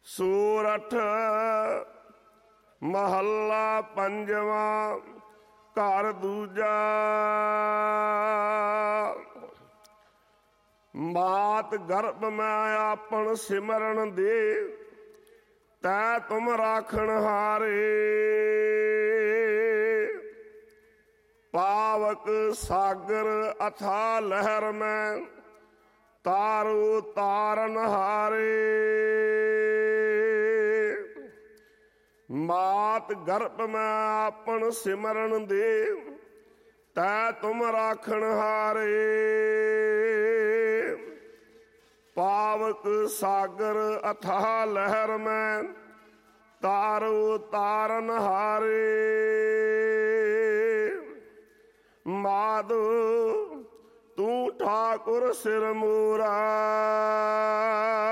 ਸੂਰਠ ਮਹੱਲਾ ਪੰਜਵਾਂ। ਘਰ ਦੂਜਾ। ਮਾਤ ਗਰਭ ਮੈਂ ਆਪਣ ਸਿਮਰਨ ਦੇ, ਤੈ ਤੁਮ ਰਾਖਣ ਹਾਰੇ। ਪਾਵਕ ਸਾਗਰ ਅਥਾ ਲਹਿਰ ਮੈਂ, ਤਾਰੂ ਤਾਰਨ ਹਾਰੇ। ਮਾਤ ਗਰਭ ਮੈਂ ਆਪਣ ਸਿਮਰਨ ਦੇ, ਤੈ ਤੁਮ ਰਾਖਣ ਹਾਰੇ। ਪਾਵਕ ਸਾਗਰ ਅਥਾਹ ਲਹਿਰ ਮੈਂ, ਤਾਰੂ ਤਾਰਨ ਹਾਰੇ। ਮਾਧੋ ਤੂੰ ਠਾਕੁਰ ਸਿਰ ਮੂਰਾ,